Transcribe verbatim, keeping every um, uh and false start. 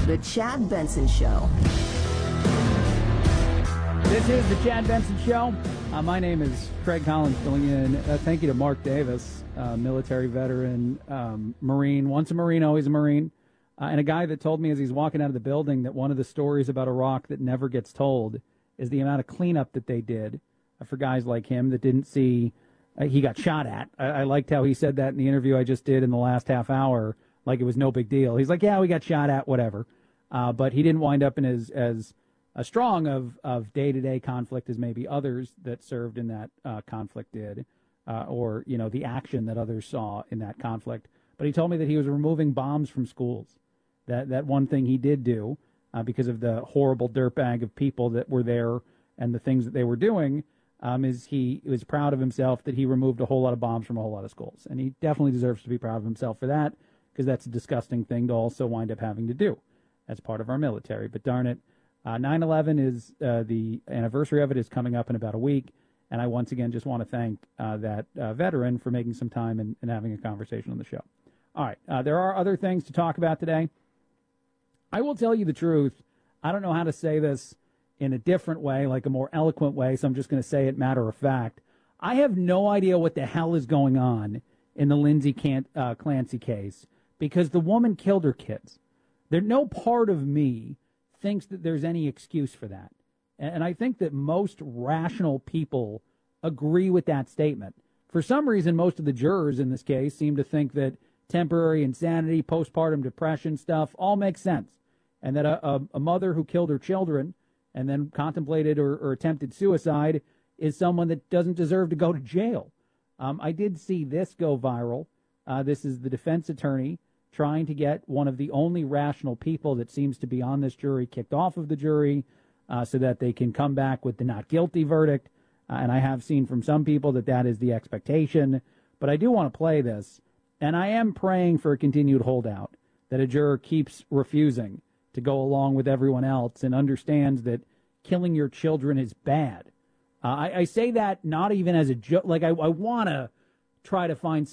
The Chad Benson Show. This is the Chad Benson Show. Uh, my name is Craig Collins, filling in. Uh, thank you to Mark Davis, uh, military veteran, um, Marine, once a Marine, always a Marine, uh, and a guy that told me as he's walking out of the building that one of the stories about Iraq that never gets told is the amount of cleanup that they did uh, for guys like him that didn't see uh, he got shot at. I, I liked how he said that in the interview I just did in the last half hour, like it was no big deal. He's like, yeah, we got shot at, whatever. Uh, but he didn't wind up in as, as a strong of, of day-to-day conflict as maybe others that served in that uh, conflict did, uh, or, you know, the action that others saw in that conflict. But he told me that he was removing bombs from schools. That that one thing he did do, uh, because of the horrible dirtbag of people that were there and the things that they were doing, um, is he was proud of himself that he removed a whole lot of bombs from a whole lot of schools. And he definitely deserves to be proud of himself for that, because that's a disgusting thing to also wind up having to do as part of our military. But darn it, uh, nine eleven is uh, the anniversary of it is coming up in about a week, and I once again just want to thank uh, that uh, veteran for making some time and, and having a conversation on the show. All right, uh, there are other things to talk about today. I will tell you the truth. I don't know how to say this in a different way, like a more eloquent way, so I'm just going to say it matter of fact. I have no idea what the hell is going on in the Lindsay Can- uh, Clancy case, because the woman killed her kids. There, no part of me thinks that there's any excuse for that. And, and I think that most rational people agree with that statement. For some reason, most of the jurors in this case seem to think that temporary insanity, postpartum depression stuff all makes sense. And that a, a, a mother who killed her children and then contemplated or, or attempted suicide is someone that doesn't deserve to go to jail. Um, I did see this go viral. Uh, this is the defense attorney trying to get one of the only rational people that seems to be on this jury kicked off of the jury uh, so that they can come back with the not guilty verdict. Uh, and I have seen from some people that that is the expectation. But I do want to play this. And I am praying for a continued holdout, that a juror keeps refusing to go along with everyone else and understands that killing your children is bad. Uh, I, I say that not even as a joke. Like, I, I want to try to find